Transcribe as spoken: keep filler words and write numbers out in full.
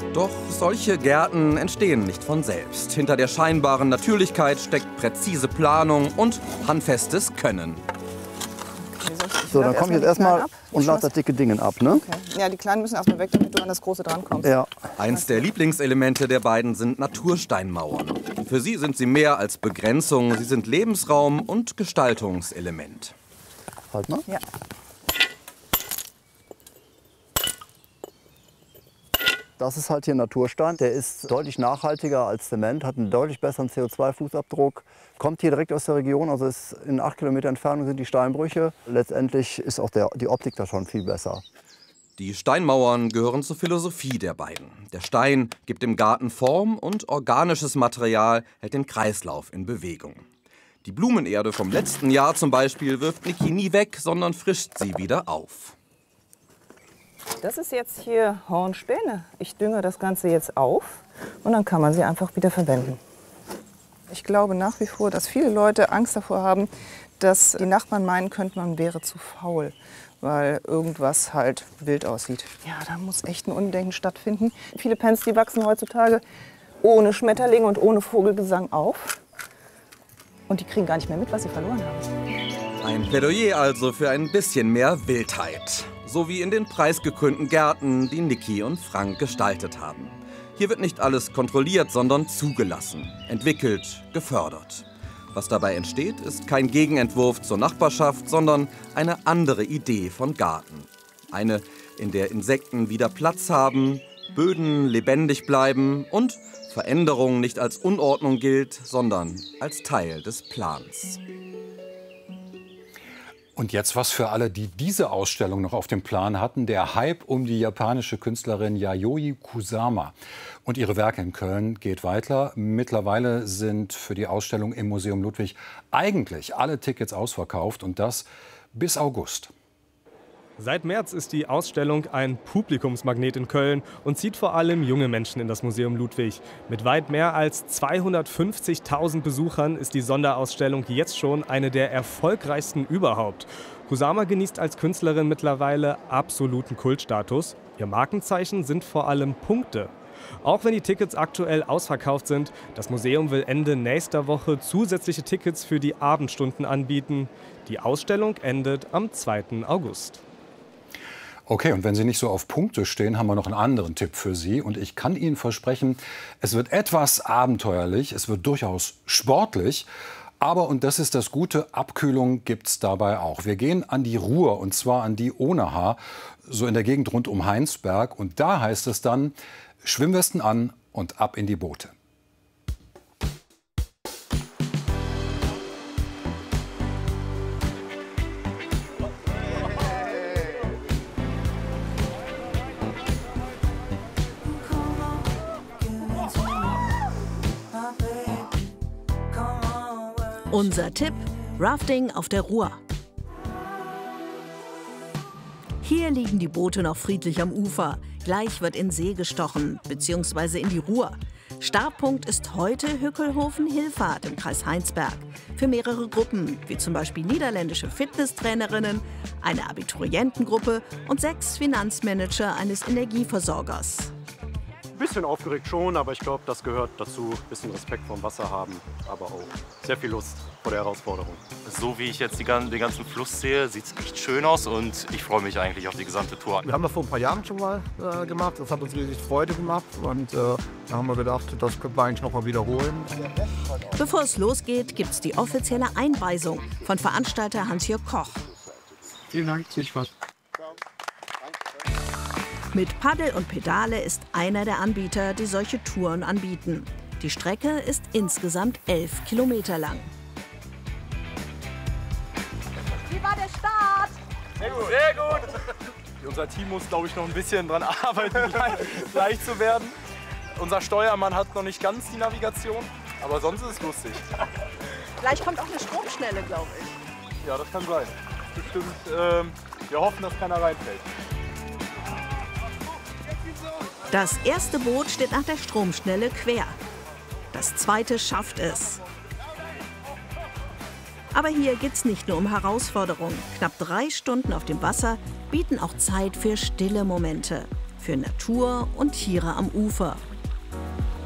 Doch solche Gärten entstehen nicht von selbst. Hinter der scheinbaren Natürlichkeit steckt präzise Planung und handfestes Können. So, dann komme ich jetzt erstmal und lade das dicke Ding ab, ne? Okay. Ja, die Kleinen müssen erstmal weg, damit du an das Große drankommst. Ja. Eins der Lieblingselemente der beiden sind Natursteinmauern. Für sie sind sie mehr als Begrenzung, sie sind Lebensraum und Gestaltungselement. Halt mal. Ja. Das ist halt hier Naturstein. Der ist deutlich nachhaltiger als Zement, hat einen deutlich besseren C O zwei Fußabdruck. Kommt hier direkt aus der Region, also ist in acht Kilometer Entfernung sind die Steinbrüche. Letztendlich ist auch der, die Optik da schon viel besser. Die Steinmauern gehören zur Philosophie der beiden. Der Stein gibt dem Garten Form und organisches Material hält den Kreislauf in Bewegung. Die Blumenerde vom letzten Jahr zum Beispiel wirft Niki nie weg, sondern frischt sie wieder auf. Das ist jetzt hier Hornspäne. Ich dünge das Ganze jetzt auf und dann kann man sie einfach wieder verwenden. Ich glaube nach wie vor, dass viele Leute Angst davor haben, dass die Nachbarn meinen könnten, man wäre zu faul, weil irgendwas halt wild aussieht. Ja, da muss echt ein Umdenken stattfinden. Viele Pens, die wachsen heutzutage ohne Schmetterling und ohne Vogelgesang auf. Und die kriegen gar nicht mehr mit, was sie verloren haben. Ein Plädoyer also für ein bisschen mehr Wildheit. So wie in den preisgekrönten Gärten, die Niki und Frank gestaltet haben. Hier wird nicht alles kontrolliert, sondern zugelassen, entwickelt, gefördert. Was dabei entsteht, ist kein Gegenentwurf zur Nachbarschaft, sondern eine andere Idee von Garten. Eine, in der Insekten wieder Platz haben, Böden lebendig bleiben und Veränderung nicht als Unordnung gilt, sondern als Teil des Plans. Und jetzt was für alle, die diese Ausstellung noch auf dem Plan hatten. Der Hype um die japanische Künstlerin Yayoi Kusama und ihre Werke in Köln geht weiter. Mittlerweile sind für die Ausstellung im Museum Ludwig eigentlich alle Tickets ausverkauft und das bis August. Seit März ist die Ausstellung ein Publikumsmagnet in Köln und zieht vor allem junge Menschen in das Museum Ludwig. Mit weit mehr als zweihundertfünfzigtausend Besuchern ist die Sonderausstellung jetzt schon eine der erfolgreichsten überhaupt. Kusama genießt als Künstlerin mittlerweile absoluten Kultstatus. Ihr Markenzeichen sind vor allem Punkte. Auch wenn die Tickets aktuell ausverkauft sind, das Museum will Ende nächster Woche zusätzliche Tickets für die Abendstunden anbieten. Die Ausstellung endet am zweiten August. Okay, und wenn Sie nicht so auf Punkte stehen, haben wir noch einen anderen Tipp für Sie. Und ich kann Ihnen versprechen, es wird etwas abenteuerlich, es wird durchaus sportlich. Aber, und das ist das Gute, Abkühlung gibt's dabei auch. Wir gehen an die Ruhr, und zwar an die Onaha, so in der Gegend rund um Heinsberg. Und da heißt es dann, Schwimmwesten an und ab in die Boote. Unser Tipp: Rafting auf der Ruhr. Hier liegen die Boote noch friedlich am Ufer. Gleich wird in See gestochen, beziehungsweise in die Ruhr. Startpunkt ist heute Hückelhofen-Hillfahrt im Kreis Heinsberg. Für mehrere Gruppen, wie zum Beispiel niederländische Fitnesstrainerinnen, eine Abiturientengruppe und sechs Finanzmanager eines Energieversorgers. Ein bisschen aufgeregt schon, aber ich glaube, das gehört dazu. Ein bisschen Respekt vom Wasser haben, aber auch sehr viel Lust vor der Herausforderung. So wie ich jetzt die, den ganzen Fluss sehe, sieht es echt schön aus und ich freue mich eigentlich auf die gesamte Tour. Wir haben das vor ein paar Jahren schon mal äh, gemacht, das hat uns riesig Freude gemacht und äh, da haben wir gedacht, das können wir eigentlich noch mal wiederholen. Bevor es losgeht, gibt es die offizielle Einweisung von Veranstalter Hans-Jörg Koch. Vielen Dank, viel Spaß. Mit Paddel und Pedale ist einer der Anbieter, die solche Touren anbieten. Die Strecke ist insgesamt elf Kilometer lang. Wie war der Start? Sehr gut. Sehr gut. Unser Team muss, glaube ich, noch ein bisschen dran arbeiten, leicht zu werden. Unser Steuermann hat noch nicht ganz die Navigation, aber sonst ist es lustig. Gleich kommt auch eine Stromschnelle, glaube ich. Ja, das kann sein. Bestimmt. Ähm, wir hoffen, dass keiner reinfällt. Das erste Boot steht nach der Stromschnelle quer. Das zweite schafft es. Aber hier geht es nicht nur um Herausforderungen. Knapp drei Stunden auf dem Wasser bieten auch Zeit für stille Momente. für Natur und Tiere am Ufer.